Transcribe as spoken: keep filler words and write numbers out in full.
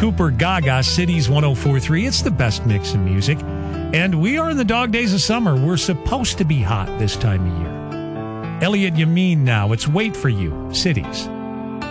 Cooper, Gaga, Cities one oh four point three. It's the best mix in music. And we are in the dog days of summer. We're supposed to be hot this time of year. Elliot Yamin now. It's Wait For You, Cities.